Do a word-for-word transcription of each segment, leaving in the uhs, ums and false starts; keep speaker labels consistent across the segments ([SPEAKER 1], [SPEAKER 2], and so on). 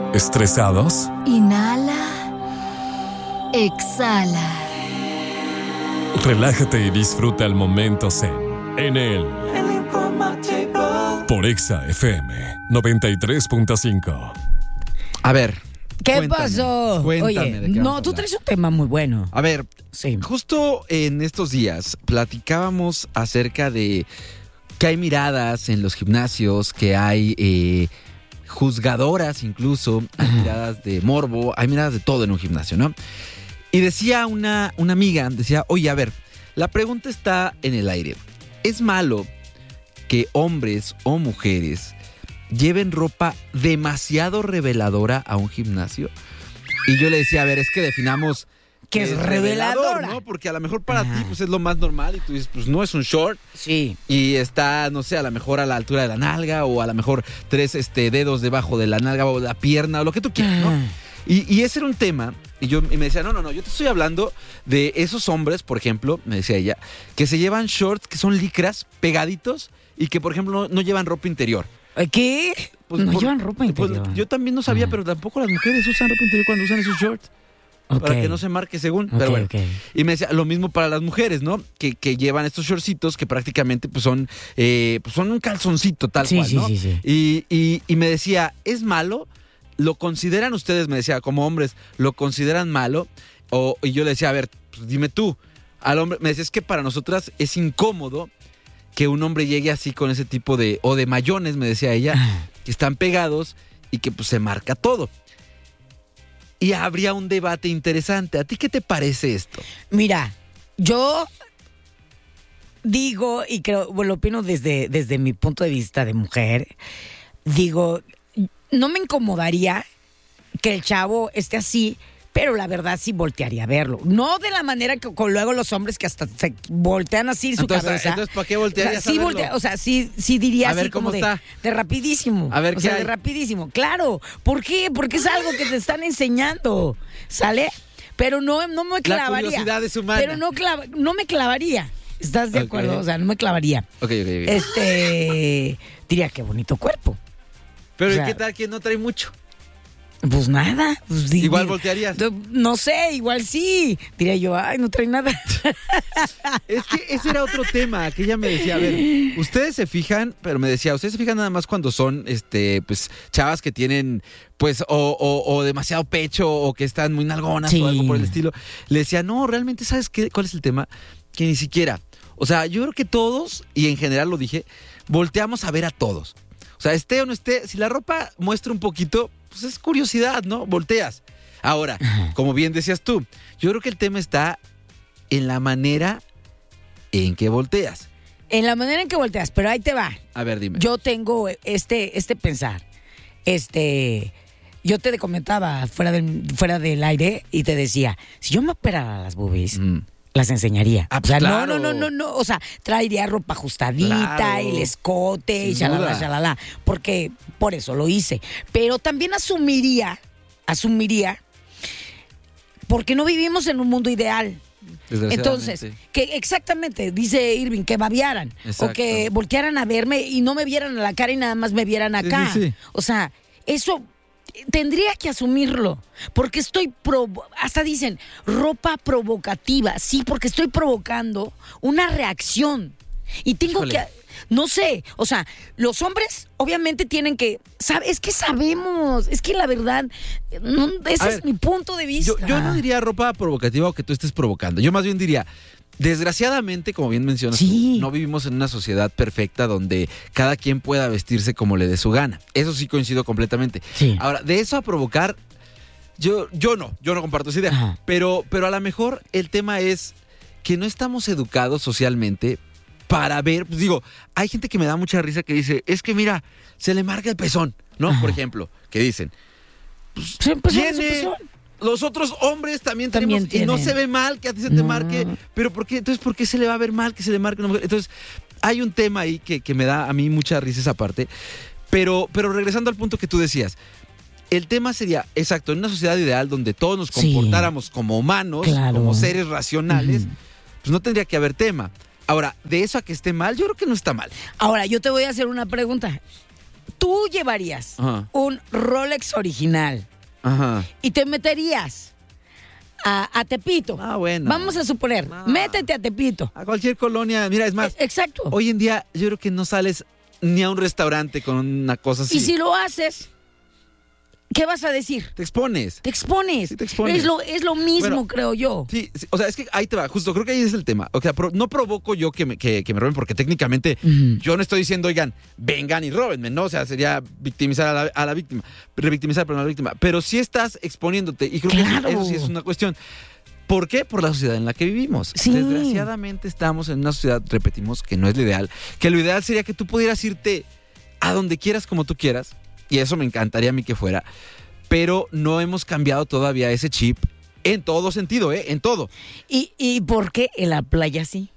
[SPEAKER 1] ¿Estresados?
[SPEAKER 2] Inhala. Exhala.
[SPEAKER 1] Relájate y disfruta el momento zen en el por Exa F M noventa y tres punto cinco.
[SPEAKER 3] A ver.
[SPEAKER 4] ¿Qué
[SPEAKER 3] cuéntame,
[SPEAKER 4] pasó?
[SPEAKER 3] Cuéntame
[SPEAKER 4] Oye,
[SPEAKER 3] de qué
[SPEAKER 4] no,
[SPEAKER 3] vamos a
[SPEAKER 4] tú
[SPEAKER 3] hablar.
[SPEAKER 4] traes un tema muy bueno.
[SPEAKER 3] A ver,
[SPEAKER 4] Sí.
[SPEAKER 3] justo en estos días platicábamos acerca de que hay miradas en los gimnasios, que hay eh, juzgadoras incluso, hay miradas de morbo, hay miradas de todo en un gimnasio, ¿no? Y decía una, una amiga, decía, oye, a ver, la pregunta está en el aire. ¿Es malo que hombres o mujeres lleven ropa demasiado reveladora a un gimnasio? Y yo le decía, a ver, es que definamos
[SPEAKER 4] ¿Qué es reveladora?
[SPEAKER 3] ¿no? Porque a lo mejor para
[SPEAKER 4] Ajá.
[SPEAKER 3] ti pues es lo más normal y tú dices, pues no es un short
[SPEAKER 4] Sí.
[SPEAKER 3] y está, no sé, a lo mejor a la altura de la nalga o a lo mejor tres este, dedos debajo de la nalga o la pierna o lo que tú quieras, ¿no?
[SPEAKER 4] Ah.
[SPEAKER 3] Y, y ese era un tema y yo y me decía, no, no, no, yo te estoy hablando de esos hombres, por ejemplo, me decía ella, que se llevan shorts que son licras pegaditos y que, por ejemplo, no, no llevan ropa interior.
[SPEAKER 4] ¿Qué?
[SPEAKER 3] Pues,
[SPEAKER 4] no
[SPEAKER 3] por-
[SPEAKER 4] llevan ropa
[SPEAKER 3] pues,
[SPEAKER 4] interior.
[SPEAKER 3] yo también no sabía,
[SPEAKER 4] Ah.
[SPEAKER 3] pero tampoco las mujeres usan ropa interior cuando usan esos shorts.
[SPEAKER 4] Ok.
[SPEAKER 3] Para que no se marque según.
[SPEAKER 4] Ok,
[SPEAKER 3] Pero bueno.
[SPEAKER 4] ok.
[SPEAKER 3] Y me decía, lo mismo para las mujeres, ¿no? Que, que llevan estos shortcitos que prácticamente pues son, eh, pues son un calzoncito tal
[SPEAKER 4] Sí,
[SPEAKER 3] cual,
[SPEAKER 4] sí,
[SPEAKER 3] ¿no?
[SPEAKER 4] sí, sí.
[SPEAKER 3] Y, y, y me decía, ¿es malo? ¿Lo consideran ustedes, me decía, como hombres, lo consideran malo? O, y yo le decía, a ver, pues dime tú. Al hombre, me decía, es que para nosotras es incómodo que un hombre llegue así con ese tipo de, o de mayones, me decía ella,
[SPEAKER 4] Ah.
[SPEAKER 3] que están pegados y que pues se marca todo. Y habría un debate interesante. ¿A ti qué te parece esto?
[SPEAKER 4] Mira, yo digo, y creo, bueno, lo opino desde, desde mi punto de vista de mujer, digo, no me incomodaría que el chavo esté así, pero la verdad sí voltearía a verlo. No de la manera que con luego los hombres que hasta se voltean así su
[SPEAKER 3] Entonces,
[SPEAKER 4] cabeza.
[SPEAKER 3] entonces, ¿para qué
[SPEAKER 4] O sea,
[SPEAKER 3] voltearías
[SPEAKER 4] sí
[SPEAKER 3] a verlo?
[SPEAKER 4] voltea- o sea, sí, sí diría
[SPEAKER 3] A
[SPEAKER 4] así
[SPEAKER 3] ver,
[SPEAKER 4] como
[SPEAKER 3] ¿cómo
[SPEAKER 4] de,
[SPEAKER 3] está?
[SPEAKER 4] de rapidísimo.
[SPEAKER 3] A ver,
[SPEAKER 4] o
[SPEAKER 3] ¿qué
[SPEAKER 4] sea,
[SPEAKER 3] hay?
[SPEAKER 4] de rapidísimo. Claro. ¿Por qué? Porque es algo que te están enseñando. ¿Sale? Pero no, no me clavaría.
[SPEAKER 3] curiosidad es humana.
[SPEAKER 4] Pero no, clava- no me clavaría. ¿Estás de
[SPEAKER 3] Ok.
[SPEAKER 4] acuerdo? O sea, no me clavaría.
[SPEAKER 3] Ok, ok, ok.
[SPEAKER 4] Este, diría, qué bonito cuerpo.
[SPEAKER 3] Pero
[SPEAKER 4] o
[SPEAKER 3] ¿y
[SPEAKER 4] sea,
[SPEAKER 3] qué tal quien no trae mucho?
[SPEAKER 4] Pues nada. Pues, di-
[SPEAKER 3] Igual
[SPEAKER 4] di-
[SPEAKER 3] voltearías.
[SPEAKER 4] No, no sé, igual sí. Diría yo, ay, no trae nada.
[SPEAKER 3] Es que ese era otro tema que ella me decía, a ver, ustedes se fijan, pero me decía, ustedes se fijan nada más cuando son, este, pues, chavas que tienen, pues, o, o- o demasiado pecho o que están muy nalgonas
[SPEAKER 4] Sí.
[SPEAKER 3] o algo por el estilo. Le decía, no, realmente, ¿sabes qué? ¿Cuál es el tema? Que ni siquiera, o sea, yo creo que todos, y en general lo dije, volteamos a ver a todos. O sea, esté o no esté, si la ropa muestra un poquito, pues es curiosidad, ¿no? Volteas. Ahora, como bien decías tú, yo creo que el tema está en la manera en que volteas.
[SPEAKER 4] En la manera en que volteas, pero ahí te va.
[SPEAKER 3] A ver, dime.
[SPEAKER 4] Yo tengo este, este pensar. Este, yo te comentaba fuera del, fuera del aire y te decía, si yo me operara las boobies,
[SPEAKER 3] Mm.
[SPEAKER 4] las enseñaría.
[SPEAKER 3] Ah,
[SPEAKER 4] o sea,
[SPEAKER 3] claro.
[SPEAKER 4] no, no, no, no, no. O sea, traería ropa ajustadita,
[SPEAKER 3] Claro.
[SPEAKER 4] el escote, y
[SPEAKER 3] Sin
[SPEAKER 4] shalala,
[SPEAKER 3] duda.
[SPEAKER 4] shalala. Porque por eso lo hice. Pero también asumiría, asumiría, porque no vivimos en un mundo ideal. Entonces,
[SPEAKER 3] Desgraciadamente.
[SPEAKER 4] que exactamente, dice Irving, que babearan
[SPEAKER 3] Exacto.
[SPEAKER 4] o que voltearan a verme y no me vieran a la cara y nada más me vieran
[SPEAKER 3] Sí,
[SPEAKER 4] acá.
[SPEAKER 3] sí, sí.
[SPEAKER 4] O sea, eso tendría que asumirlo, porque estoy, provo- hasta dicen, ropa provocativa. Sí, porque estoy provocando una reacción y tengo
[SPEAKER 3] Híjole.
[SPEAKER 4] que, no sé, o sea, los hombres obviamente tienen que, sabe, es que sabemos, es que la verdad, no, ese
[SPEAKER 3] A
[SPEAKER 4] es
[SPEAKER 3] ver,
[SPEAKER 4] mi punto de vista.
[SPEAKER 3] Yo, yo no diría ropa provocativa o que tú estés provocando. Yo más bien diría, desgraciadamente, como bien mencionas,
[SPEAKER 4] Sí.
[SPEAKER 3] tú, no vivimos en una sociedad perfecta donde cada quien pueda vestirse como le dé su gana. Eso sí coincido completamente.
[SPEAKER 4] Sí.
[SPEAKER 3] Ahora, de eso a provocar, yo, yo no, yo no comparto esa idea.
[SPEAKER 4] Ajá.
[SPEAKER 3] Pero, pero a lo mejor el tema es que no estamos educados socialmente para ver, pues digo, hay gente que me da mucha risa que dice, es que mira, se le marca el pezón, ¿no?
[SPEAKER 4] Ajá.
[SPEAKER 3] Por ejemplo, que dicen,
[SPEAKER 4] Se empezó
[SPEAKER 3] tiene,
[SPEAKER 4] su pezón.
[SPEAKER 3] los otros hombres también,
[SPEAKER 4] También
[SPEAKER 3] tenemos, y no
[SPEAKER 4] tienen.
[SPEAKER 3] se ve mal que a ti se te
[SPEAKER 4] No.
[SPEAKER 3] marque, pero ¿por qué? Entonces, ¿por qué se le va a ver mal que se le marque una mujer? Entonces, hay un tema ahí que, que me da a mí mucha risa esa parte, pero, pero regresando al punto que tú decías, el tema sería, exacto, en una sociedad ideal donde todos nos
[SPEAKER 4] Sí.
[SPEAKER 3] comportáramos como humanos,
[SPEAKER 4] Claro.
[SPEAKER 3] como seres racionales,
[SPEAKER 4] Ujú.
[SPEAKER 3] pues no tendría que haber tema. Ahora, de eso a que esté mal, yo creo que no está mal.
[SPEAKER 4] Ahora, yo te voy a hacer una pregunta. Tú llevarías
[SPEAKER 3] Ajá.
[SPEAKER 4] un Rolex original
[SPEAKER 3] Ajá.
[SPEAKER 4] y te meterías a, a Tepito.
[SPEAKER 3] Ah, bueno.
[SPEAKER 4] Vamos a suponer,
[SPEAKER 3] No.
[SPEAKER 4] métete a Tepito.
[SPEAKER 3] A cualquier colonia. Mira, es más,
[SPEAKER 4] E- Exacto.
[SPEAKER 3] hoy en día yo creo que no sales ni a un restaurante con una cosa así.
[SPEAKER 4] Y si lo haces, ¿qué vas a decir?
[SPEAKER 3] Te expones.
[SPEAKER 4] Te expones.
[SPEAKER 3] Sí, te expones.
[SPEAKER 4] Es lo, es lo mismo,
[SPEAKER 3] Bueno,
[SPEAKER 4] creo yo.
[SPEAKER 3] Sí, sí, o sea, es que ahí te va, justo, creo que ahí es el tema. O sea, pro- no provoco yo que me, que, que me roben, porque técnicamente
[SPEAKER 4] Ujú.
[SPEAKER 3] yo no estoy diciendo, oigan, vengan y róbenme, ¿no? O sea, sería victimizar a la, a la víctima, revictimizar perdón, a la víctima. Pero sí estás exponiéndote, y creo
[SPEAKER 4] Claro.
[SPEAKER 3] que eso, eso sí es una cuestión. ¿Por qué? Por la sociedad en la que vivimos.
[SPEAKER 4] Sí.
[SPEAKER 3] Desgraciadamente estamos en una sociedad, repetimos, que no es lo ideal. Que lo ideal sería que tú pudieras irte a donde quieras, como tú quieras. Y eso me encantaría a mí que fuera. Pero no hemos cambiado todavía ese chip en todo sentido, ¿eh? En todo.
[SPEAKER 4] ¿Y, ¿Y por qué en la playa sí?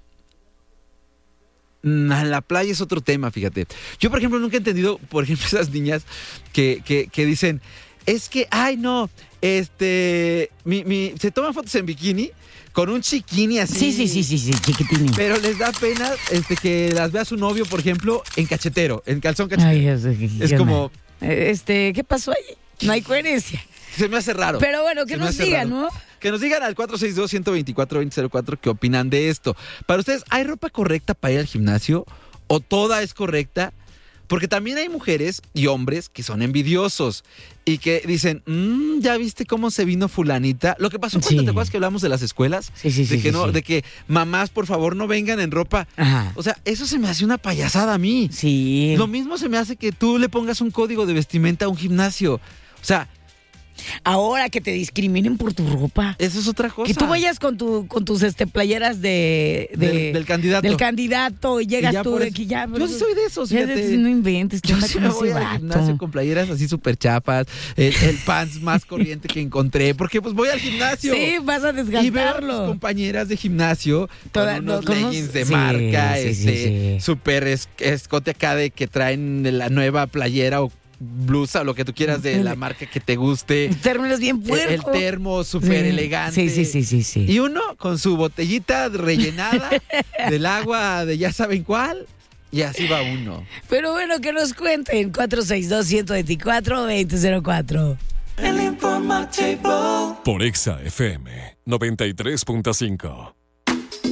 [SPEAKER 3] Mm, La playa es otro tema, fíjate. Yo, por ejemplo, nunca he entendido, por ejemplo, esas niñas que, que, que dicen, es que, ay, no, este, mi, mi, se toman fotos en bikini con un chiquini así.
[SPEAKER 4] Sí, sí, sí, sí, sí, chiquitín.
[SPEAKER 3] Pero les da pena este, que las vea su novio, por ejemplo, en cachetero, en calzón cachetero.
[SPEAKER 4] Ay, es,
[SPEAKER 3] es
[SPEAKER 4] ¿qué
[SPEAKER 3] como,
[SPEAKER 4] onda? Este, ¿qué pasó ahí? No hay coherencia.
[SPEAKER 3] se me hace raro.
[SPEAKER 4] Pero bueno, que
[SPEAKER 3] Se me
[SPEAKER 4] nos
[SPEAKER 3] hace
[SPEAKER 4] digan,
[SPEAKER 3] raro.
[SPEAKER 4] ¿no?
[SPEAKER 3] Que nos digan al cuatro seis dos, uno dos cuatro, dos cero cuatro qué opinan de esto. Para ustedes, ¿hay ropa correcta para ir al gimnasio? ¿O toda es correcta? Porque también hay mujeres y hombres que son envidiosos y que dicen, mmm, ¿ya viste cómo se vino fulanita? Lo que pasó cuando
[SPEAKER 4] Sí.
[SPEAKER 3] te acuerdas que hablamos de las escuelas,
[SPEAKER 4] Sí, sí,
[SPEAKER 3] de
[SPEAKER 4] sí,
[SPEAKER 3] que
[SPEAKER 4] sí,
[SPEAKER 3] no,
[SPEAKER 4] sí.
[SPEAKER 3] de que mamás, por favor, no vengan en ropa.
[SPEAKER 4] Ajá.
[SPEAKER 3] O sea, eso se me hace una payasada a mí.
[SPEAKER 4] Sí.
[SPEAKER 3] Lo mismo se me hace que tú le pongas un código de vestimenta a un gimnasio. O sea,
[SPEAKER 4] Ahora que te discriminen por tu ropa.
[SPEAKER 3] eso es otra cosa.
[SPEAKER 4] Que tú vayas con tu con tus este playeras de, de-
[SPEAKER 3] Del- del candidato.
[SPEAKER 4] del candidato y llegas
[SPEAKER 3] Y ya
[SPEAKER 4] tú
[SPEAKER 3] por
[SPEAKER 4] de
[SPEAKER 3] eso-
[SPEAKER 4] que ya.
[SPEAKER 3] Yo sí soy de esos,
[SPEAKER 4] ya
[SPEAKER 3] fíjate.
[SPEAKER 4] de- no inventes, ¿qué
[SPEAKER 3] Yo
[SPEAKER 4] onda
[SPEAKER 3] sí
[SPEAKER 4] con
[SPEAKER 3] me
[SPEAKER 4] ese
[SPEAKER 3] voy al
[SPEAKER 4] vato?
[SPEAKER 3] gimnasio con playeras así súper chapas, el, el pants más corriente que encontré, porque pues voy al gimnasio.
[SPEAKER 4] Sí, vas a
[SPEAKER 3] Y veo a mis
[SPEAKER 4] desgastarlo.
[SPEAKER 3] compañeras de gimnasio
[SPEAKER 4] Toda-
[SPEAKER 3] con
[SPEAKER 4] no,
[SPEAKER 3] unos
[SPEAKER 4] con unos-
[SPEAKER 3] leggings de
[SPEAKER 4] sí,
[SPEAKER 3] marca,
[SPEAKER 4] sí, sí,
[SPEAKER 3] este,
[SPEAKER 4] sí.
[SPEAKER 3] súper es- escote acá de que traen la nueva playera o blusa o lo que tú quieras de la marca que te guste.
[SPEAKER 4] Términos bien
[SPEAKER 3] El, el
[SPEAKER 4] puerco.
[SPEAKER 3] termo súper
[SPEAKER 4] Sí.
[SPEAKER 3] elegante.
[SPEAKER 4] Sí, sí, sí, sí, sí.
[SPEAKER 3] Y uno con su botellita rellenada del agua de ya saben cuál. Y así va uno.
[SPEAKER 4] Pero bueno, que nos cuenten. cuatro seis dos, uno dos cuatro, dos cero cero cuatro.
[SPEAKER 1] Por Exa F M noventa y tres punto cinco.